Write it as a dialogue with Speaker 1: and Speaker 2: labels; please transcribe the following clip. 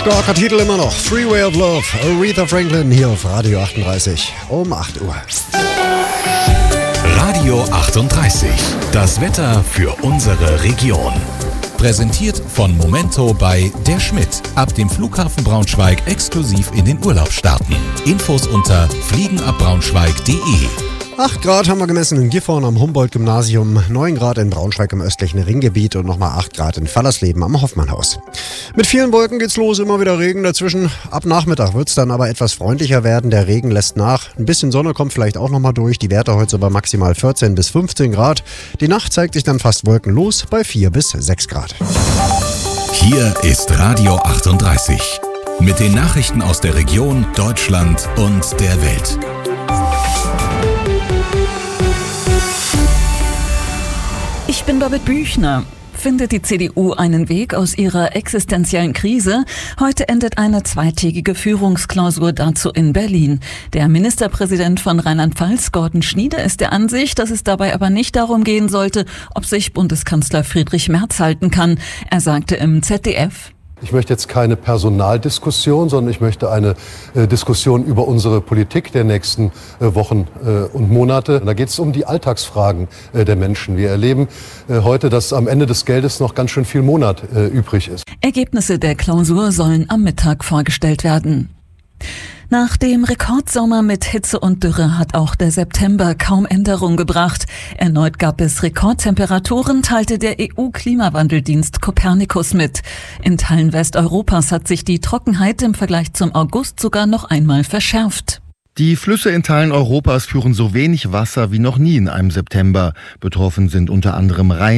Speaker 1: Starker Titel immer noch. Freeway of Love, Aretha Franklin hier auf Radio 38 um 8 Uhr.
Speaker 2: Radio 38, das Wetter für unsere Region. Präsentiert von Momento bei Der Schmidt. Ab dem Flughafen Braunschweig exklusiv in den Urlaub starten. Infos unter fliegenabbraunschweig.de.
Speaker 1: 8 Grad haben wir gemessen in Gifhorn am Humboldt-Gymnasium, 9 Grad in Braunschweig im östlichen Ringgebiet und nochmal 8 Grad in Fallersleben am Hoffmannhaus. Mit vielen Wolken geht's los, immer wieder Regen dazwischen. Ab Nachmittag wird's dann aber etwas freundlicher werden, der Regen lässt nach. Ein bisschen Sonne kommt vielleicht auch nochmal durch, die Werte heute so bei maximal 14 bis 15 Grad. Die Nacht zeigt sich dann fast wolkenlos bei 4 bis 6 Grad.
Speaker 2: Hier ist Radio 38 mit den Nachrichten aus der Region, Deutschland und der Welt.
Speaker 3: Ich bin Babette Büchner. Findet die CDU einen Weg aus ihrer existenziellen Krise? Heute endet eine zweitägige Führungsklausur dazu in Berlin. Der Ministerpräsident von Rheinland-Pfalz, Gordon Schnieder, ist der Ansicht, dass es dabei aber nicht darum gehen sollte, ob sich Bundeskanzler Friedrich Merz halten kann. Er sagte im ZDF:
Speaker 4: Ich möchte jetzt keine Personaldiskussion, sondern ich möchte eine Diskussion über unsere Politik der nächsten Wochen und Monate. Da geht es um die Alltagsfragen der Menschen. Wir erleben heute, dass am Ende des Geldes noch ganz schön viel Monat übrig ist.
Speaker 3: Ergebnisse der Klausur sollen am Mittag vorgestellt werden. Nach dem Rekordsommer mit Hitze und Dürre hat auch der September kaum Änderung gebracht. Erneut gab es Rekordtemperaturen, teilte der EU-Klimawandeldienst Copernicus mit. In Teilen Westeuropas hat sich die Trockenheit im Vergleich zum August sogar noch einmal verschärft.
Speaker 5: Die Flüsse in Teilen Europas führen so wenig Wasser wie noch nie in einem September. Betroffen sind unter anderem Rhein,